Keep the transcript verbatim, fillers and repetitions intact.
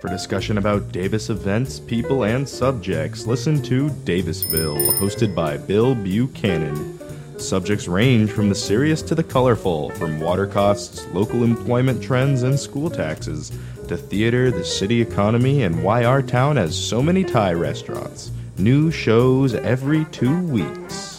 For discussion about Davis events, people, and subjects, listen to Davisville, hosted by Bill Buchanan. Subjects range from the serious to the colorful, from water costs, local employment trends, and school taxes, to theater, the city economy, and why our town has so many Thai restaurants. New shows every two weeks.